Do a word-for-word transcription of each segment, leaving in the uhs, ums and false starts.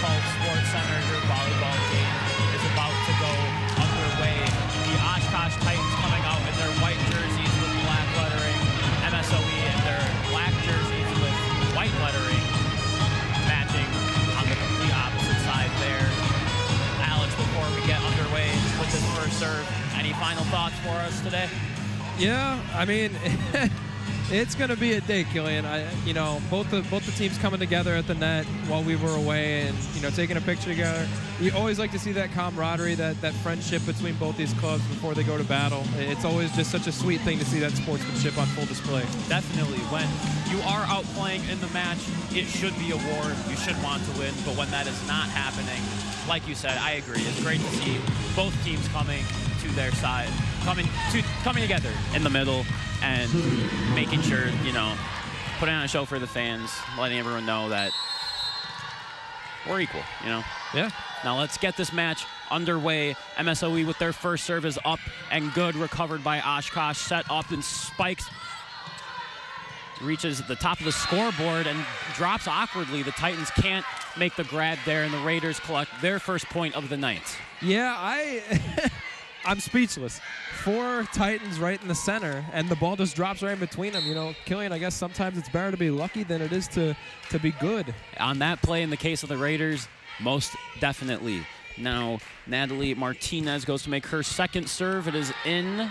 called Sports Center. Your volleyball game is about to go underway. The Oshkosh Titans coming out in their white jerseys with black lettering. M S O E in their black jerseys with white lettering, matching on the complete opposite side there. Alex, before we get underway with this first serve, any final thoughts for us today? Yeah, I mean, it's going to be a day, Killian. I, you know, both the both the teams coming together at the net while we were away, and you know, taking a picture together. You always like to see that camaraderie, that that friendship between both these clubs before they go to battle. It's always just such a sweet thing to see that sportsmanship on full display. Definitely. When you are out playing in the match, it should be a war. You should want to win. But when that is not happening, like you said, I agree. It's great to see both teams coming to their side, coming to coming together in the middle and making sure, you know, putting on a show for the fans, letting everyone know that we're equal, you know? Yeah. Now let's get this match underway. M S O E with their first serve is up and good, recovered by Oshkosh, set up and spikes, reaches the top of the scoreboard and drops awkwardly. The Titans can't make the grab there, and the Raiders collect their first point of the night. Yeah, I... I'm speechless. Four Titans right in the center, and the ball just drops right in between them. You know, Killian, I guess sometimes it's better to be lucky than it is to, to be good. On that play, in the case of the Raiders, most definitely. Now, Natalie Martinez goes to make her second serve. It is in.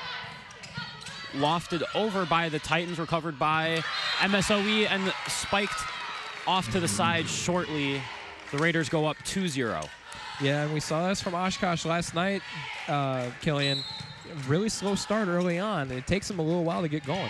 Lofted over by the Titans, recovered by M S O E, and spiked off to the side shortly. The Raiders go up two zero. Yeah, and we saw this from Oshkosh last night, uh, Killian. Really slow start early on. It takes them a little while to get going.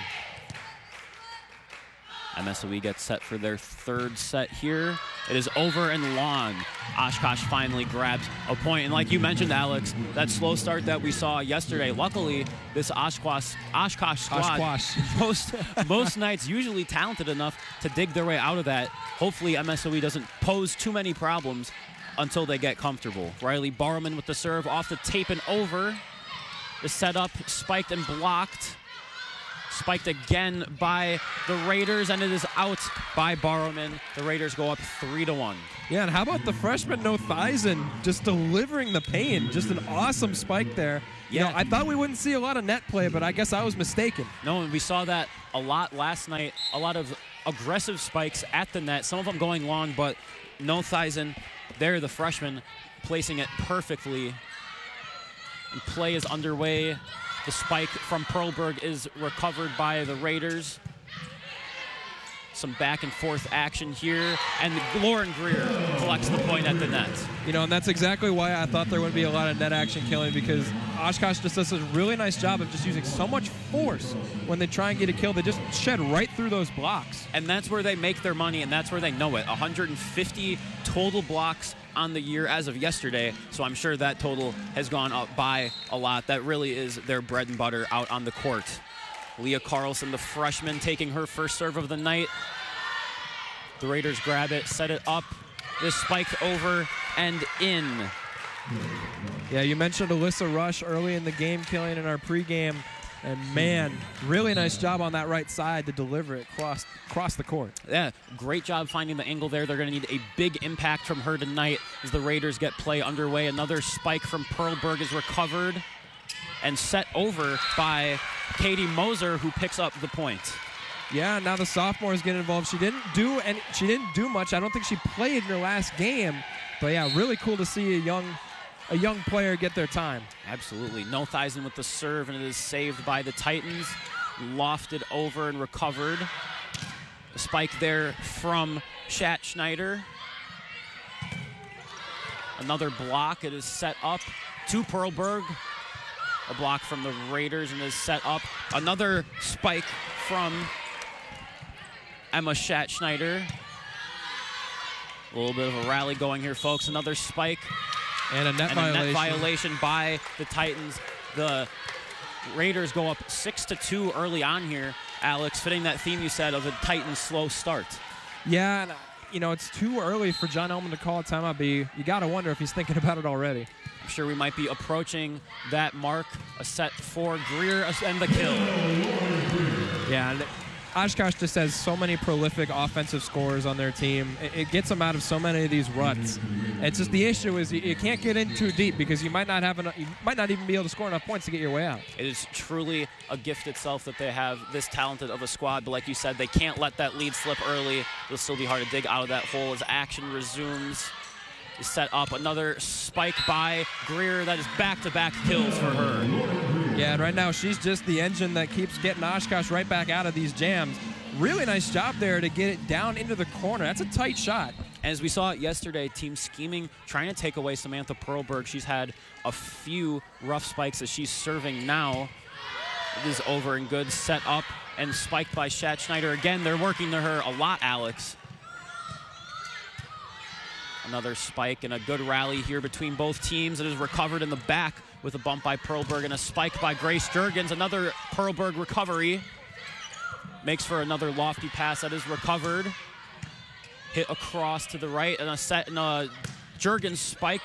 M S O E gets set for their third set here. It is over and long. Oshkosh finally grabs a point. And like you mentioned, Alex, that slow start that we saw yesterday, luckily, this Oshkosh, Oshkosh squad, Oshkosh. most, most nights usually talented enough to dig their way out of that. Hopefully M S O E doesn't pose too many problems until they get comfortable. Riley Barrowman with the serve off the tape and over. The setup spiked and blocked. Spiked again by the Raiders, and it is out by Barrowman. The Raiders go up three to one. Yeah, and how about the freshman Nothizen just delivering the pain? Just an awesome spike there. You Yeah. know, I thought we wouldn't see a lot of net play, but I guess I was mistaken. No, and we saw that a lot last night. A lot of aggressive spikes at the net, some of them going long, but Nothizen, there, the freshman, placing it perfectly. And play is underway. The spike from Perlberg is recovered by the Raiders. Some back and forth action here, and Lauren Greer collects the point at the net. You know, and that's exactly why I thought there would be a lot of net action, Killing, because Oshkosh just does a really nice job of just using so much force when they try and get a kill. They just shed right through those blocks. And that's where they make their money, and that's where they know it. one hundred fifty total blocks on the year as of yesterday, so I'm sure that total has gone up by a lot. That really is their bread and butter out on the court. Leah Carlson, the freshman, taking her first serve of the night. The Raiders grab it, set it up. This spiked over and in. Yeah, you mentioned Alyssa Rush early in the game, Killian, in our pregame. And, man, really nice job on that right side to deliver it across, across the court. Yeah, great job finding the angle there. They're going to need a big impact from her tonight as the Raiders get play underway. Another spike from Perlberg is recovered and set over by Katie Moser, who picks up the point. Yeah, now the sophomores get involved. She didn't do any, she didn't do much. I don't think she played in her last game. But, yeah, really cool to see a young a young player get their time. Absolutely. Nothizen with the serve, and it is saved by the Titans. Lofted over and recovered. A spike there from Shat Schneider. Another block. It is set up to Perlberg. A block from the Raiders, and is set up. Another spike from Emma Shat Schneider. A little bit of a rally going here, folks. Another spike. And a net and violation. a net violation by the Titans. The Raiders go up six to two early on here. Alex, fitting that theme you said of a Titans slow start. Yeah, and, you know, it's too early for John Elman to call a timeout, but you, you got to wonder if he's thinking about it already. I'm sure we might be approaching that mark. A set for Greer and the kill. Yeah, and Oshkosh just has so many prolific offensive scorers on their team. It, it gets them out of so many of these ruts. It's just the issue is you, you can't get in too deep because you might not have enough, you might not even be able to score enough points to get your way out. It is truly a gift itself that they have this talented of a squad, but like you said, they can't let that lead slip early. It'll still be hard to dig out of that hole as action resumes. Is set up another spike by Greer. That is back-to-back kills for her. Yeah, and right now she's just the engine that keeps getting Oshkosh right back out of these jams. Really nice job there to get it down into the corner. That's a tight shot. As we saw yesterday, team scheming, trying to take away Samantha Perlberg. She's had a few rough spikes as she's serving now. It is over and good. Set up and spiked by Schatz-Schneider. Again, they're working to her a lot, Alex. Another spike and a good rally here between both teams. It is recovered in the back with a bump by Perlberg and a spike by Grace Jurgens. Another Perlberg recovery. Makes for another lofty pass that is recovered. Hit across to the right and a set and a Jurgens spike.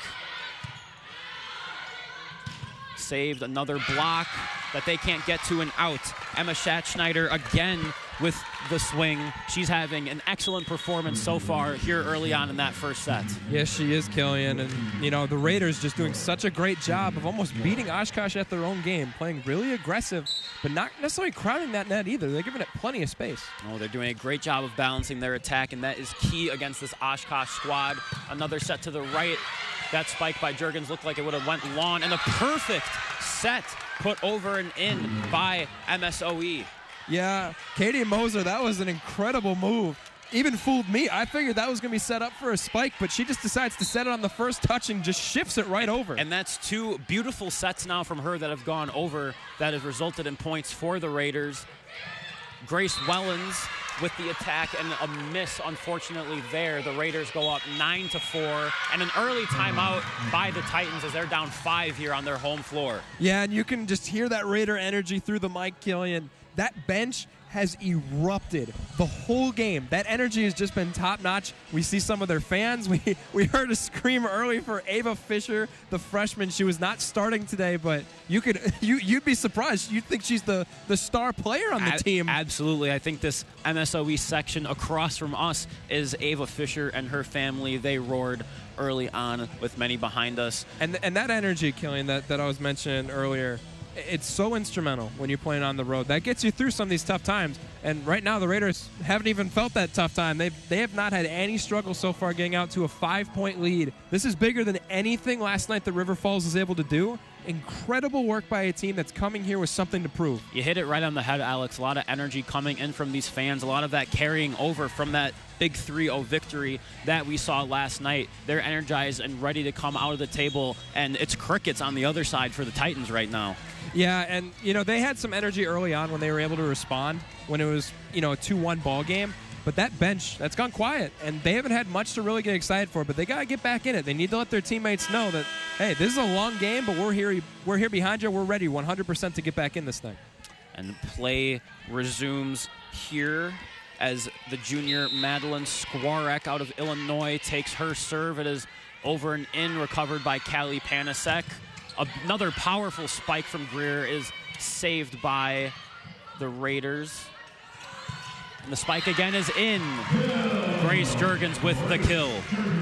Saved another block that they can't get to and out. Emma Schatz-Schneider again with the swing. She's having an excellent performance so far here early on in that first set. Yes, she is, Killian. And, you know, the Raiders just doing such a great job of almost beating Oshkosh at their own game, playing really aggressive, but not necessarily crowding that net either. They're giving it plenty of space. Oh, they're doing a great job of balancing their attack, and that is key against this Oshkosh squad. Another set to the right. That spike by Jurgens looked like it would have went long, and a perfect set put over and in by M S O E. Yeah, Katie Moser, that was an incredible move. Even fooled me. I figured that was going to be set up for a spike, but she just decides to set it on the first touch and just shifts it right over. And that's two beautiful sets now from her that have gone over that have resulted in points for the Raiders. Grace Wellens with the attack and a miss, unfortunately, there. The Raiders go up nine to four, and an early timeout by the Titans as they're down five here on their home floor. Yeah, and you can just hear that Raider energy through the mic, Killian. That bench has erupted the whole game. That energy has just been top-notch. We see some of their fans. We we heard a scream early for Ava Fisher, the freshman. She was not starting today, but you could you you'd be surprised. You'd think she's the the star player on the A- team. Absolutely. I think this M S O E section across from us is Ava Fisher and her family. They roared early on with many behind us. And and that energy, Killian, that, that I was mentioning earlier, it's so instrumental when you're playing on the road. That gets you through some of these tough times. And right now, the Raiders haven't even felt that tough time. They've, they have not had any struggle so far getting out to a five-point lead. This is bigger than anything last night that River Falls was able to do. Incredible work by a team that's coming here with something to prove. You hit it right on the head, Alex. A lot of energy coming in from these fans. A lot of that carrying over from that big three oh victory that we saw last night. They're energized and ready to come out of the table, and it's crickets on the other side for the Titans right now. Yeah, and, you know, they had some energy early on when they were able to respond when it was, you know, a two one ball game. But that bench, that's gone quiet, and they haven't had much to really get excited for, but they got to get back in it. They need to let their teammates know that, hey, this is a long game, but we're here we're here behind you. We're ready one hundred percent to get back in this thing. And play resumes here as the junior Madeline Skwarek out of Illinois takes her serve. It is over and in, recovered by Callie Panasek. Another powerful spike from Greer is saved by the Raiders. And the spike again is in. Grace Jurgens with the kill.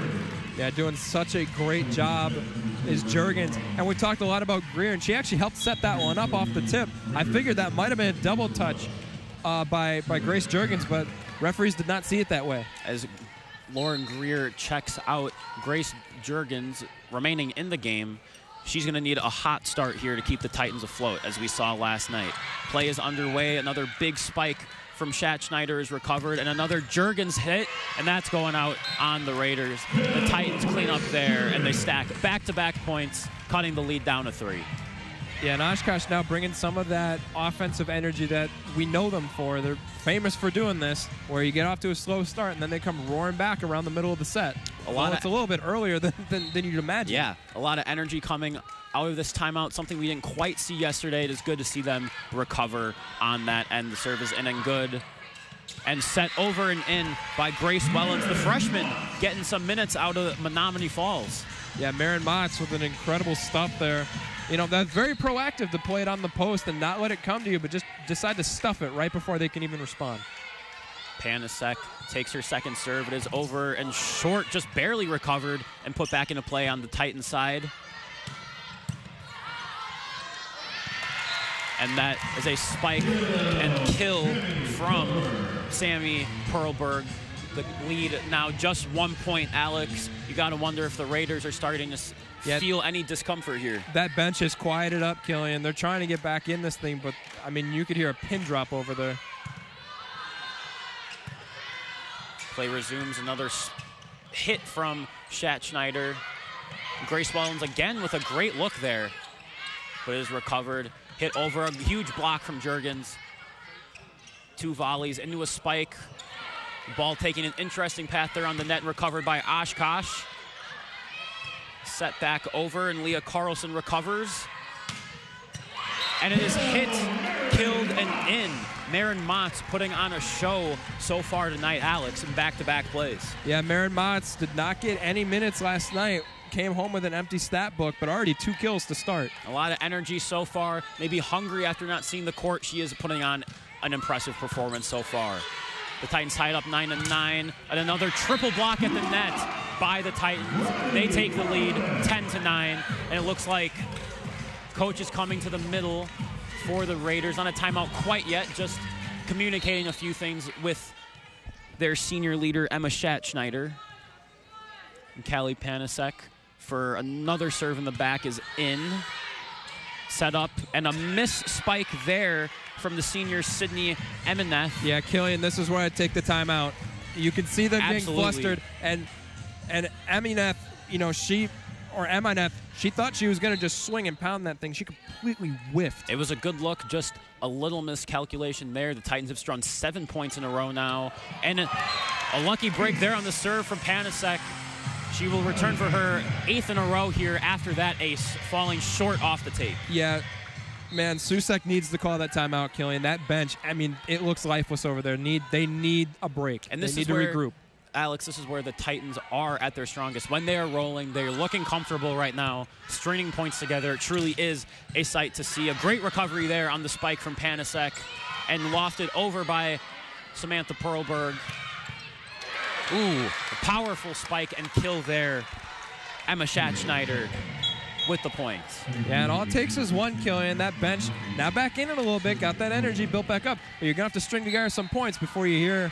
Yeah, doing such a great job is Jurgens. And we talked a lot about Greer, and she actually helped set that one up off the tip. I figured that might have been a double touch uh, by, by Grace Jurgens, but referees did not see it that way. As Lauren Greer checks out, Grace Jurgens remaining in the game. She's going to need a hot start here to keep the Titans afloat, as we saw last night. Play is underway. Another big spike from Schatz-Schneider is recovered, and another Jurgens hit, and that's going out on the Raiders. The Titans clean up there, and they stack back-to-back points, cutting the lead down to three. Yeah, and Oshkosh now bringing some of that offensive energy that we know them for. They're famous for doing this, where you get off to a slow start, and then they come roaring back around the middle of the set. A lot. Well, it's a little bit earlier than, than, than you'd imagine. Yeah, a lot of energy coming out of this timeout, something we didn't quite see yesterday. It is good to see them recover on that end. The serve is in and good. And set over and in by Grace Wellens, the freshman, getting some minutes out of Menominee Falls. Yeah, Marin Motz with an incredible stuff there. You know, that's very proactive to play it on the post and not let it come to you, but just decide to stuff it right before they can even respond. Panasek takes her second serve. It is over and short, just barely recovered and put back into play on the Titan side. And that is a spike and kill from Sammy Perlberg. The lead now just one point, Alex. You got to wonder if the Raiders are starting to yeah, feel any discomfort here. That bench has quieted up, Killian. They're trying to get back in this thing, but, I mean, you could hear a pin drop over there. Play resumes. Another hit from Schatzschneider. Grace Wellens again with a great look there, but is recovered. Hit over, a huge block from Jurgens. Two volleys into a spike. Ball taking an interesting path there on the net, recovered by Oshkosh. Set back over, and Leah Carlson recovers. And it is hit, killed, and in. Maren Motz putting on a show so far tonight, Alex, in back-to-back plays. Yeah, Maren Motz did not get any minutes last night. Came home with an empty stat book, but already two kills to start. A lot of energy so far. Maybe hungry after not seeing the court. She is putting on an impressive performance so far. The Titans tied up nine to nine, and another triple block at the net by the Titans. They take the lead ten to nine, and it looks like coach is coming to the middle for the Raiders. Not a timeout quite yet, just communicating a few things with their senior leader, Emma Schatzschneider. And Callie Panasek for another serve in the back is in. Set up, and a miss spike there from the senior Sydney Emineth. Yeah, Killian, this is where I take the timeout. You can see them Absolutely. being flustered, and and Emineth, you know, she, or Emineth, she thought she was going to just swing and pound that thing. She completely whiffed. It was a good look, just a little miscalculation there. The Titans have strung seven points in a row now, and a, a lucky break there on the serve from Panasek. She will return for her eighth in a row here after that ace, falling short off the tape. Yeah, man, Susek needs to call that timeout, Killian. That bench, I mean, it looks lifeless over there. Need They need a break. And this they need is to where, regroup. Alex, this is where the Titans are at their strongest. When they are rolling, they're looking comfortable right now, stringing points together. It truly is a sight to see. A great recovery there on the spike from Panasek, and lofted over by Samantha Perlberg. Ooh, a powerful spike and kill there. Emma Schatzschneider with the points. Yeah, and all it takes is one, Killian. That bench now back in it a little bit, got that energy built back up. But you're going to have to string together some points before you hear